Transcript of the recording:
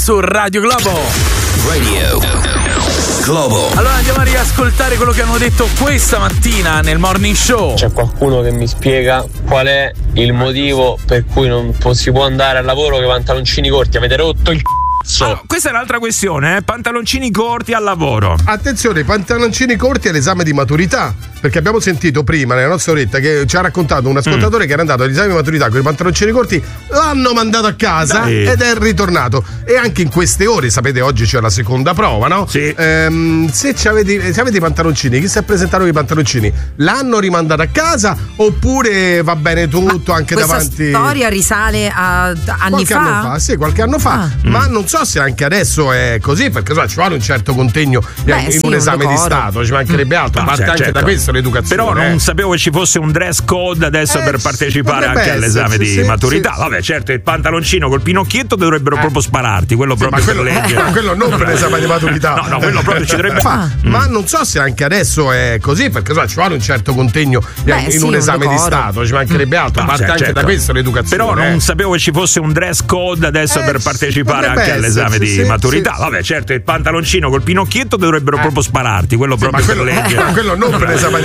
su Radio Globo. Radio Globo. Allora andiamo a riascoltare quello che hanno detto questa mattina nel morning show. C'è qualcuno che mi spiega qual è il motivo per cui non si può andare al lavoro con i pantaloncini corti? Avete rotto il Allora, questa è un'altra questione, pantaloncini corti al lavoro. Attenzione, pantaloncini corti all'esame di maturità, perché abbiamo sentito prima nella nostra oretta che ci ha raccontato un ascoltatore che era andato all'esame di maturità con i pantaloncini corti, l'hanno mandato a casa ed è ritornato. E anche in queste ore, sapete, oggi c'è la seconda prova, no? Sì. Se avete i pantaloncini, chi si è presentato con i pantaloncini, l'hanno rimandato a casa oppure va bene tutto anche davanti? Questa storia risale a anni Qualche anno fa? Sì, qualche anno fa. Ma non so se anche adesso è così, perché ci vuole un certo contegno in un esame di Stato, ci mancherebbe altro, parte anche certo. da questo l'educazione. Però non sapevo che ci fosse un dress code adesso per partecipare anche all'esame di maturità. Vabbè, certo, il pantaloncino col pinocchietto dovrebbero proprio spararti, quello proprio per legge. Ma quello non per l'esame di maturità. No, quello proprio ci dovrebbe Ma non so se anche adesso è così, perché ci vuole un certo contegno in un esame di Stato, ci mancherebbe altro, parte anche da questo l'educazione. Però non sapevo che ci fosse un dress code adesso per partecipare anche all'esame di maturità. Vabbè, certo, il pantaloncino col pinocchietto dovrebbero proprio spararti, quello proprio per legge. Ma quello non per l'esame